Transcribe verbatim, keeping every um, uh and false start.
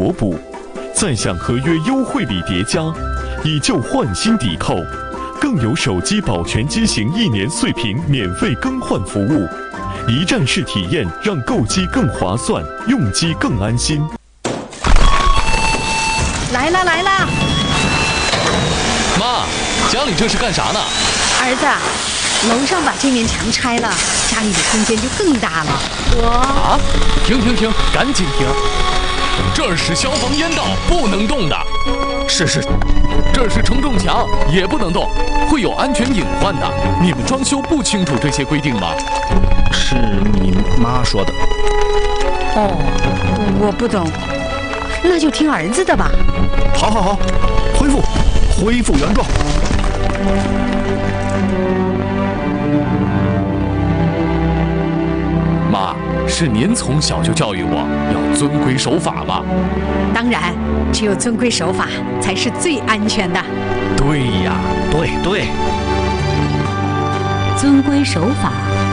罗补，再享合约优惠礼叠加，以旧换新抵扣，更有手机保全机型一年碎屏免费更换服务，一站式体验让购机更划算，用机更安心。 来啦来啦！ 妈，家里这是干啥呢？ 儿子，楼上把这面墙拆了，家里的空间就更大了。我啊！停停停，赶紧停！这是消防烟道，不能动的。 是是， 这是承重墙，也不能动，会有安全隐患的。你们装修不清楚这些规定吗？ 是你妈说的。 哦，我不懂，那就听儿子的吧。 好好好，恢复，恢复原状。 妈，是您从小就教育我要遵规守法吧？ 当然，只有遵规守法才是最安全的。 对呀， 对对， 遵规守法